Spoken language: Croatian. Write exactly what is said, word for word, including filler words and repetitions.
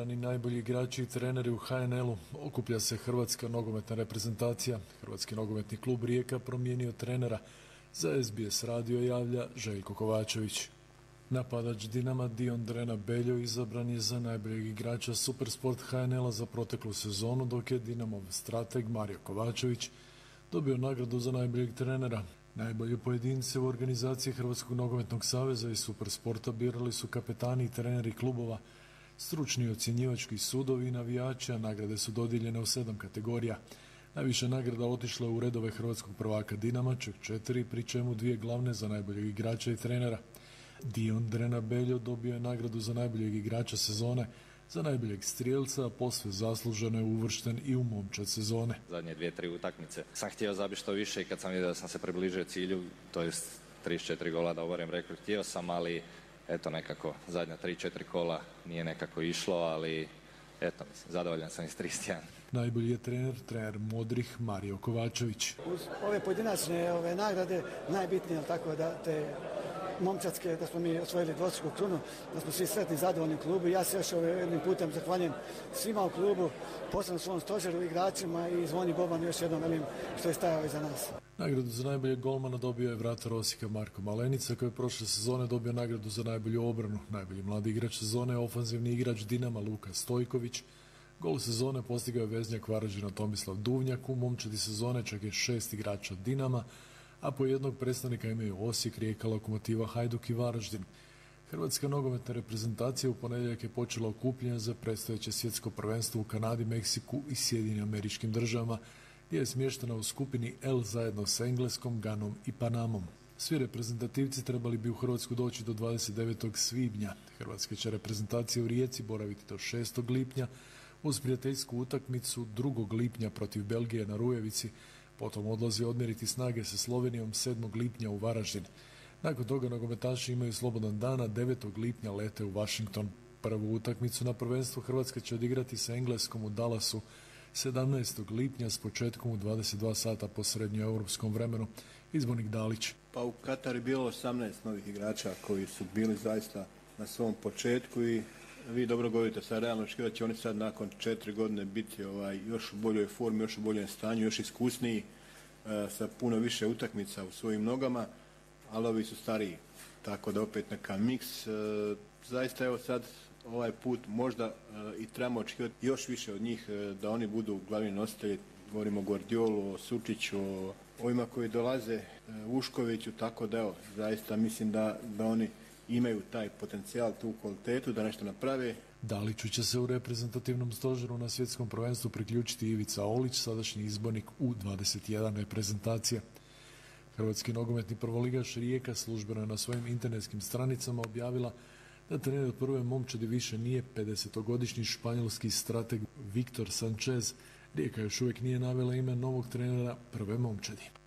izabrani najbolji igrači i treneri u H N L-u. Okuplja se Hrvatska nogometna reprezentacija. Hrvatski nogometni klub Rijeka promijenio trenera. Za S B S radio javlja Željko Kovačević. Napadač Dinama Dion Drena Beljo izabran je za najboljeg igrača Supersport H N L-a za proteklu sezonu, dok je Dinamov strateg Mario Kovačević dobio nagradu za najboljeg trenera. Najbolje pojedince u organizaciji Hrvatskog nogometnog saveza i Supersporta birali su kapetani i treneri klubova, stručni ocjenjivački sudovi i navijači, a nagrade su dodijeljene u sedam kategorija. Najviše nagrada otišla u redove hrvatskog prvaka Dinama, čak četiri, pri čemu dvije glavne za najboljeg igrača i trenera. Dion Drena Beljo dobio je nagradu za najboljeg igrača sezone, za najboljeg strijelca, a posve zasluženo je uvršten i u momčad sezone. Zadnje dvije, tri utakmice sam htio zabiti što više i kad sam vidio da sam se približio cilju, to je trideset četiri gola da oborim rekord, htio sam, ali eto nekako zadnja tri četiri kola nije nekako išlo, ali eto, mislim, zadovoljan sam i s trideset jedan. Najbolji je trener, trener Modrih Mario Kovačević. Uz ove pojedinačne ove nagrade najbitnije je tako da te momčadske, da smo mi osvojili dvostruku krunu, da smo svi sretni i zadovoljni u klubu. Ja se još ovim putem zahvaljujem svima u klubu, posebno svom stožeru, igračima i Zvoni Bobanu još jednom velim što je stajao iza nas. Nagradu za najboljeg golmana dobio je vratar Osijeka Marko Malenica, koji je prošle sezone dobio nagradu za najbolju obranu. Najbolji mladi igrač sezone je ofanzivni igrač Dinama Luka Stojković. Gol sezone postigao je veznjak Varaždina Tomislav Duvnjak. U momčadi sezone čak je šest igrača Dinama, a po jednog predstavnika imaju Osijek, Rijeka, Lokomotiva, Hajduk i Varaždin. Hrvatska nogometna reprezentacija u ponedjeljak je počela okupljanje za predstojeće svjetsko prvenstvo u Kanadi, Meksiku i Sjedinjenim Američkim Državama, gdje je smještena u skupini L zajedno s Engleskom, Ganom i Panamom. Svi reprezentativci trebali bi u Hrvatsku doći do dvadeset devetog svibnja. Hrvatska će reprezentacija u Rijeci boraviti do šestog lipnja uz prijateljsku utakmicu drugog lipnja protiv Belgije na Rujevici. Potom odlazi odmjeriti snage sa Slovenijom sedmog lipnja u Varaždin. Nakon toga nogometaši imaju slobodan dan, a devetog lipnja lete u Washington. Prvu utakmicu na prvenstvu Hrvatska će odigrati sa Engleskom u Dallasu sedamnaestog lipnja s početkom u dvadeset dva sata po srednjoeuropskom vremenu. Izbornik Dalić. Pa u Kataru je bilo osamnaest novih igrača koji su bili zaista na svom početku i vi dobro govorite sad realno očekivati da će oni sad nakon četiri godine biti ovaj, još u boljoj formi, još u boljem stanju, još iskusniji, e, sa puno više utakmica u svojim nogama, ali ovi su stariji, tako da opet neka miks. E, zaista evo sad ovaj put možda e, i trebamo očekivati još više od njih, e, da oni budu glavni nositelji. Govorimo o Guardiolu, o Sučiću, o ovima koji dolaze, e, Uškoviću, tako da evo, zaista mislim da, da oni imaju taj potencijal, tu kvalitetu da nešto naprave. Daliću će se u reprezentativnom stožeru na svjetskom prvenstvu priključiti Ivica Olić, sadašnji izbornik U dvadeset jedan reprezentacije. Hrvatski nogometni prvoligaš Rijeka službeno je na svojim internetskim stranicama objavila da trener prve momčadi više nije pedesetogodišnji španjolski strateg Viktor Sanchez. Rijeka još uvijek nije navela ime novog trenera prve momčadi.